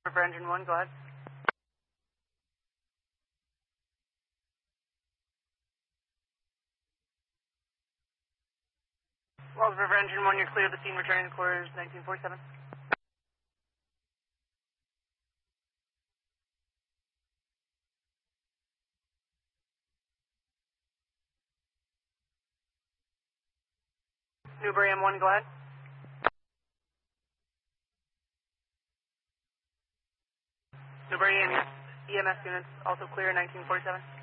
River Engine 1, go ahead. Wells River Engine 1, you're clear of the scene, returning to quarters 1947. Newbury M1, go ahead. Newbury EMS units, also clear 1947.